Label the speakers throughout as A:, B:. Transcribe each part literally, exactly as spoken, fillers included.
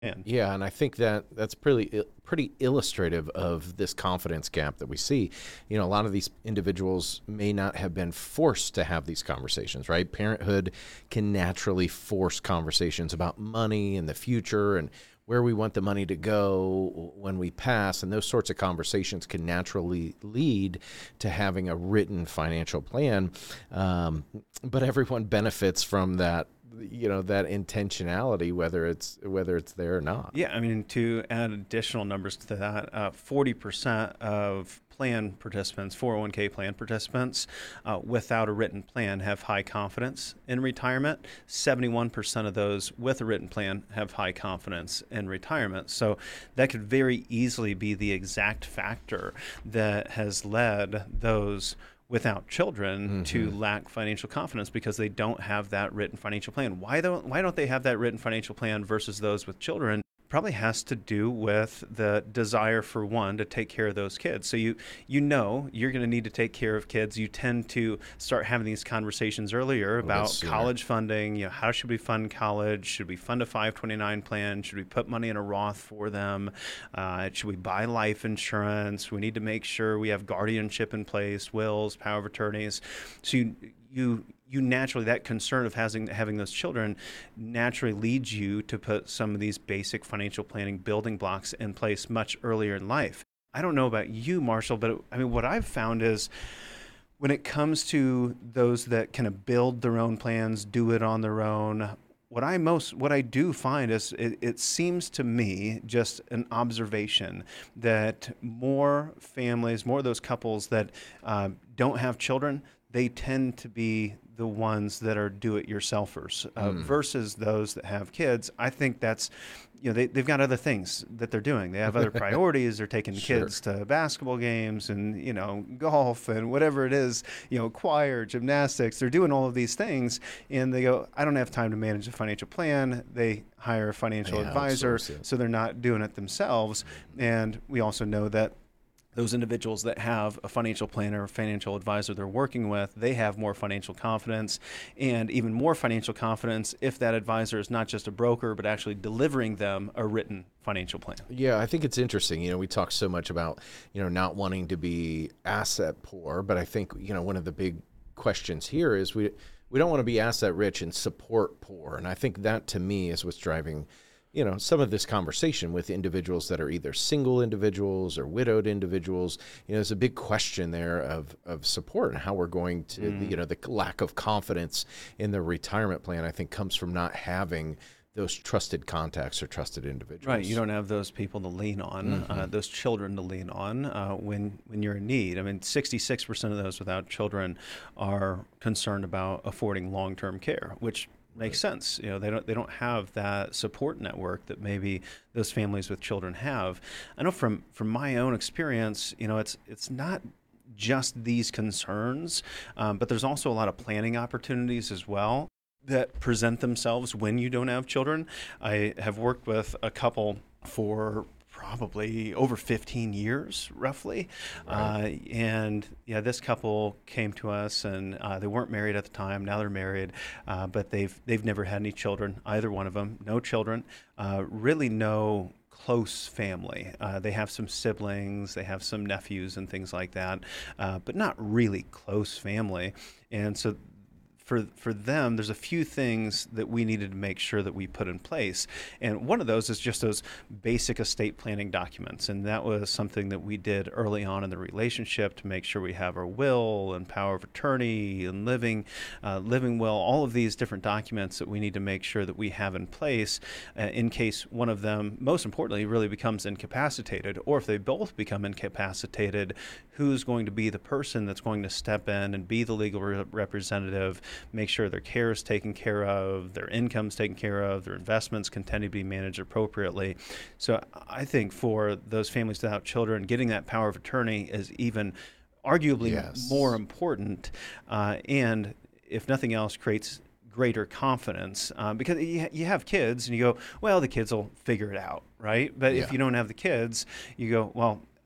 A: And
B: Yeah, and I think that that's pretty pretty illustrative of this confidence gap that we see. You know, a lot of these individuals may not have been forced to have these conversations, right? Parenthood can naturally force conversations about money and the future and where we want the money to go when we pass, and those sorts of conversations can naturally lead to having a written financial plan. Um, but everyone benefits from that, you know, that intentionality, whether it's whether it's there or not.
A: yeah, I mean, to add additional numbers to that, uh, forty percent of plan participants, four oh one k plan participants, uh, without a written plan have high confidence in retirement. seventy-one percent of those with a written plan have high confidence in retirement. So that could very easily be the exact factor that has led those without children to
B: Mm-hmm.
A: lack financial confidence because they don't have that written financial plan. Why don't why don't they have that written financial plan versus those with children? Probably has to do with the desire for one to take care of those kids. So you you know you're going to need to take care of kids. You tend to start having these conversations earlier
B: A little bit
A: about
B: sooner.
A: college funding. You know, how should we fund college? Should we fund a five twenty-nine plan? Should we put money in a Roth for them? Uh, should we buy life insurance? We need to make sure we have guardianship in place, wills, power of attorneys. So you you you naturally, that concern of having having those children naturally leads you to put some of these basic financial planning building blocks in place much earlier in life. I don't know about you, Marshall, but I mean, what I've found is when it comes to those that kind of build their own plans, do it on their own, what I most what I do find is it, it seems to me, just an observation, that more families, more of those couples that uh, don't have children, they tend to be the ones that are do-it-yourselfers uh,
B: Mm.
A: versus those that have kids. I think that's, you know, they, they've got other things that they're doing. They have other priorities. They're taking the
B: Sure.
A: kids to basketball games and, you know, golf and whatever it is, you know, choir, gymnastics. They're doing all of these things. And they go, I don't have time to manage a financial plan. They hire a financial
B: They
A: advisor,
B: outsource it.
A: so they're not doing it themselves. And we also know that those individuals that have a financial planner or financial advisor they're working with, they have more financial confidence, and even more financial confidence if that advisor is not just a broker, but actually delivering them a written financial plan.
B: Yeah, I think it's interesting. You know, we talk so much about, you know, not wanting to be asset poor, but I think, you know, one of the big questions here is we we don't want to be asset rich and support poor. And I think that to me is what's driving, you know, some of this conversation with individuals that are either single individuals or widowed individuals. You know, there's a big question there of of support and how we're going to,
A: Mm.
B: you know, the lack of confidence in the retirement plan, I think, comes from not having those trusted contacts or trusted individuals.
A: Right, you don't have those people to lean on,
B: Mm-hmm.
A: uh, those children to lean on uh, when when you're in need. I mean, sixty-six percent of those without children are concerned about affording long-term care, which makes sense. You know, they don't they don't have that support network that maybe those families with children have. I know from from my own experience, you know, it's it's not just these concerns, um, but there's also a lot of planning opportunities as well that present themselves when you don't have children. I have worked with a couple for probably over fifteen years, roughly.
B: Right.
A: Uh, and yeah, this couple came to us, and uh, they weren't married at the time. Now they're married, uh, but they've they've never had any children. Either one of them, no children. Uh, really, no close family. Uh, they have some siblings, they have some nephews and things like that, uh, but not really close family. And so for for them, there's a few things that we needed to make sure that we put in place. And one of those is just those basic estate planning documents. And that was something that we did early on in the relationship to make sure we have our will and power of attorney and living uh, living will, all of these different documents that we need to make sure that we have in place uh, in case one of them, most importantly, really becomes incapacitated, or if they both become incapacitated, who's going to be the person that's going to step in and be the legal re- representative, make sure their care is taken care of, their income's taken care of, their investments continue to be managed appropriately. So I think for those families without children, getting that power of attorney is even arguably more
B: Yes.
A: important, uh, and if nothing else, creates greater confidence, um, because you, you have kids and you go, well, the kids will figure it out, right? But if
B: Yeah.
A: you don't have the kids, you go, well,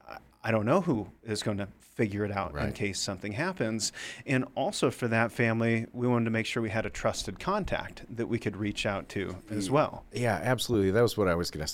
A: I don't know who is going to figure it out in
B: Right.
A: case something happens. And also for that family, we wanted to make sure we had a trusted contact that we could reach out to as well.
B: Yeah, absolutely. That was what I was going to